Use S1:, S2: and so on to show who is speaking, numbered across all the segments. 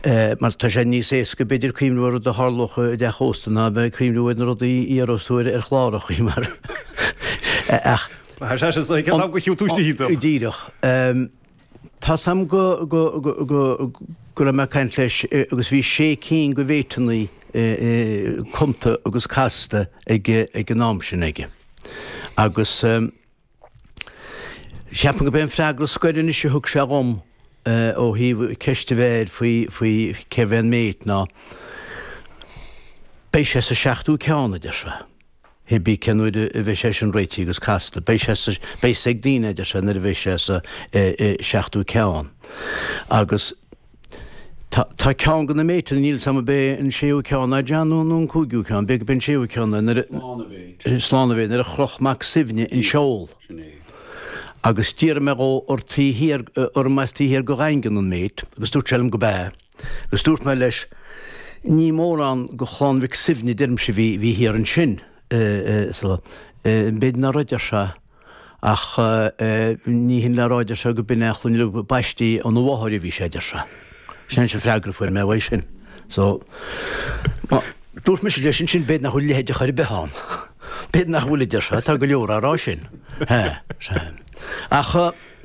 S1: Mar tá sé níos éca beidir cíimúir de hálócha de hóstanna be cíimúid na rudaí arosúir chlárachaí mar.
S2: go hiú túí
S1: díireach. Tá sam go me caiint leis agus bhí sé cín go bhéitannaí cumta agus casta ag ná sin aige. Agus seapan go ben freagra scoirinne se thug se gom ó hí ceiste bhéir faoi cehhéan méid ná béis sé sa seachtú ceanna de se. Hebí cenúid a bheith sé an réití agus casta. Béis ag díine de se na a bheith sé sa seachtú ceán. Agus tá cean go na méid níl sam bé an séú ceán a deanún cúgiú ceán, be ben séú ceanna slána bhéid ar a chrochmach sibhne in seol. Agus tír me go or meistíhir go reingan an méid, agus dúirt sem go bé. Agus dúirt me leis ní mór an go chláánmhic sibhne dirm se bhí hir an sin. Bid na roiidir se ach ní hin le roiidir se go binechlan le baistí an bhthir bhí séidir se. Sin se freigra fuir me bhaid sin. Dúirt me sé leis sin bid nach chuil léidir chuir beán. Bid nach bhfuidir se tá go leor ará sin. Ach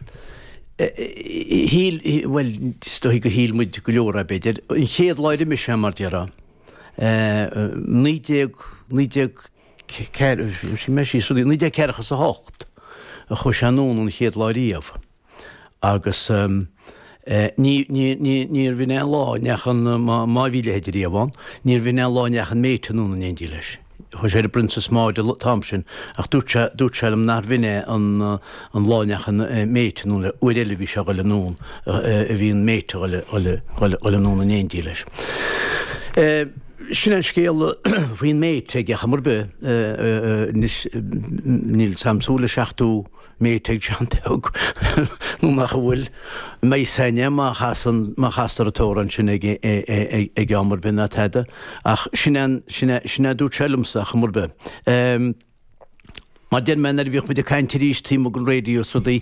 S1: bhfuil stoí go híl muid go leor a beidir. In chéad leide me sem mar deara. Ní ceirchas a hocht a chu seanún an chéad láiríomh. Agus níor bhí lá nechan máhíle heidir íomháin, níor bhí lá nechan méidtanún an éondí leis. Chu sé a Princess Maud Thompson ach dúirt sem nar bhine an láinechan méidtanún le uile bhí se goile nún a bhíon méidte goile nún an éondí leis. Sin an scéal bhíon méid ag chamar be níl samsúla seachtú méid ag seanteag nó nach bhfuil mé saine má chastar atóran sin ag amar be na teide ach sinna dút selumsa chamar be. Má den men bhíoh mit de caiintiríos tí go radio so bhí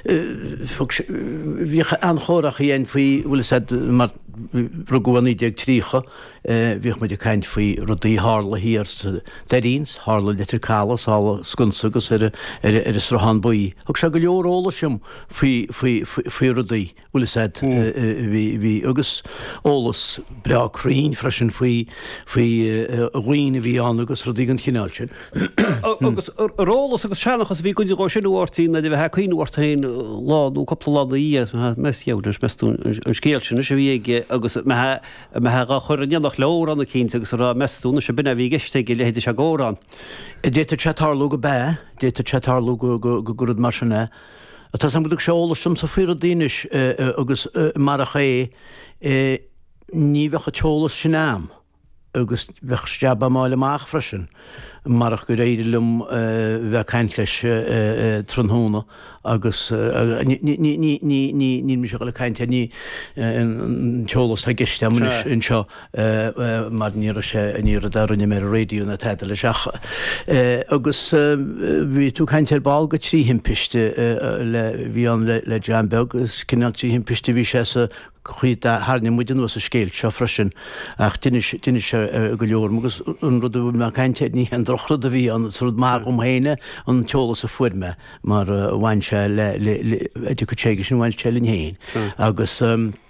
S1: anchórach dhéon faoi bhfuil mar rugúí ag trícha bhíoh mit de caiint faoi rudaí hála híar deíns, hála litricalas, hála scunsagus ar is rohan buí. Thug se go leorróla sem faoi rudaí bhfuil agus ólas breachrín freisin faoi roioine bhí an agus rudaí an chineáil sin.
S2: Agus rólas agus seanachas bhí goidir go sinúirtíí na d bheit chuoinúirtainn láú coppla láda íos meúidir meún an scéal sin se bhí agus me chur an neannach leor anna cínta agus ra meúna se buna bhí geiste go leidir se górán.
S1: Déta chatharlú go bé, déta chatharlú go gurad mar sinna. Tá sam go seolalas sem sa fuar a daois agus mar a ché ní bhecha teolalas sin am. Agus bheith steab máile amach freisin marach go réidirlumm bheith caiint leis trúna agus ní me se go le caiinte ní teolalas tá giste in seo mar ní a darunne mé réú na teide le seach. Agus bhí tú caiint ball go trí himpiiste bhí an le Janbeg agus cináltí himpiiste bhí sé chuid háne muidir nu a scéil seo freisin ach duine se go leor agus an rud me caiinte ní an drochla a bhí an rud mar héine an teolalas a fuirme mar bhain se le go sin bhain se linn héin agus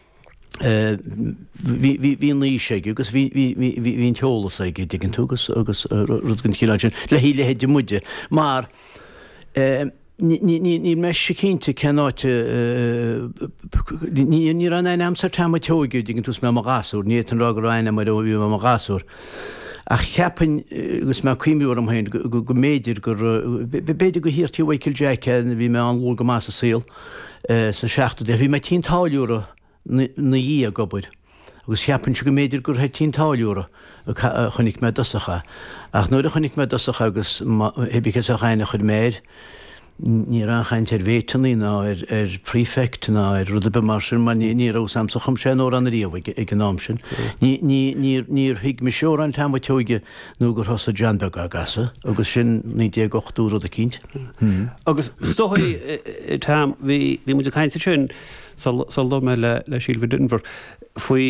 S1: hí ní sé agus hín teolalas ige diggin túgus agus rudgann chiilein le híle héidir muide mar ní me sé cinnte cenáte ní ran ein amsar tam teógiú diggin tús me a gasúr, ní an rágur aine mar bhí a gasúr. A cheapan agus me cuiimiúr am hain go méidir gur beidir go hirtíí bhaicil Jaice bhí me an lú go más a síl sa seaachú de bhí me 10 táúra na dhí a gobuid. Agus cheapan se go méidir gur 10 táúra chunig me dosacha. Ach nuair a chunig me dosacha agus hebíchas a chaine chud méid, ní an chaint bhétaní ná prefect ná rud be mar sin man ní samsa chum sé ó an riomh ag gnám sin. Níor hiig me seo an tam teoige nó gur thosa Janbeg a gasa, agus sin ní dé gochtú a cínt.
S2: Agus stoí tam bhí mu a caiinte sin sal me le síl bh Dunver faoi